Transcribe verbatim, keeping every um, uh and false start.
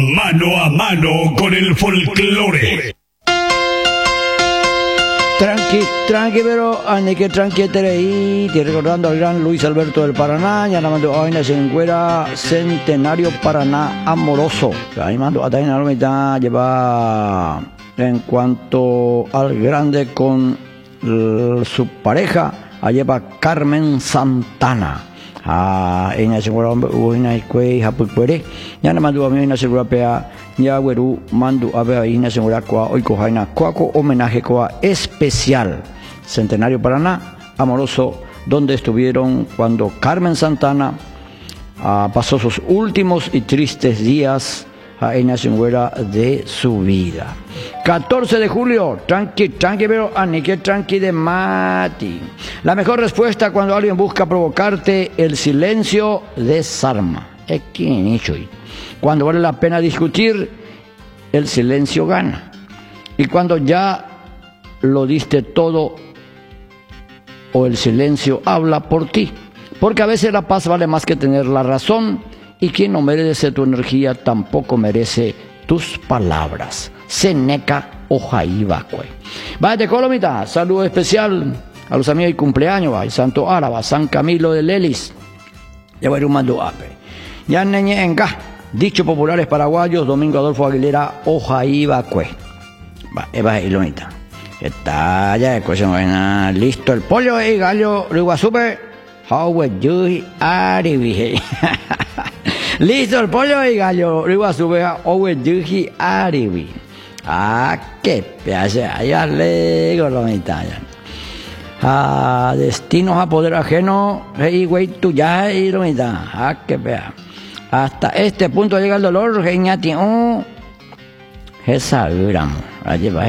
Mano a mano con el folclore. Tranqui, tranqui, pero ane que tranqui terei, te recordando al gran Luis Alberto del Paraná, ya mando hoy se encuera Centenario Paraná Amoroso. Ahí mando a Taina Lomita lleva en cuanto al grande con l, su pareja, a lleva Carmen Santana. Ah, ina segura uina ikue hapukwere ya na mandu ami ina segura pea ya weru mandu ave ina segura kwa oiko jaina kwako homenaje kwa especial Centenario Paraná Amoroso, donde estuvieron cuando Carmen Santana ah, pasó sus últimos y tristes días en la segura de su vida. catorce de julio, tranqui, tranqui, pero anique tranqui de mati. La mejor respuesta cuando alguien busca provocarte, el silencio desarma. Es que cuando vale la pena discutir, el silencio gana. Y cuando ya lo diste todo, o el silencio habla por ti. Porque a veces la paz vale más que tener la razón, y quien no merece tu energía tampoco merece tus palabras. Seneca Ojaivacue. Vaya Colomita, saludo especial a los amigos y cumpleaños, va, Santo Áraba, San Camilo de Lelis, ya voy rumando ape. Ya neñe enga, dichos populares paraguayos, Domingo Adolfo Aguilera Ojaivacue. Va, eva y Lomita. Está ya de cosa buena, listo el pollo y gallo, Riguasupe, How you Aribi. Listo el pollo y gallo, Riguasupe, How you Aribi. Ah, qué pedazo, allá le Lomita. Ah, destinos a poder ajeno, hey, güey, tú ya, y Lomita. Ah, qué pedazo. Hasta este punto llega el dolor, geniati, oh, esa gramo, allí va.